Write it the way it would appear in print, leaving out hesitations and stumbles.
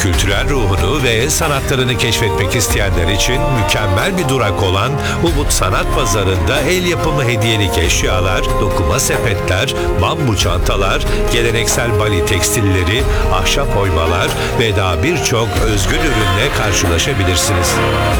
kültürel ruhunu ve el sanatlarını keşfetmek isteyenler için mükemmel bir durak olan Ubud Sanat Pazarı'nda el yapımı hediyelik eşyalar, dokuma sepetler, bambu çantalar, geleneksel Bali tekstilleri, ahşap oymalar ve daha birçok özgün ürünle karşılaşabilirsiniz.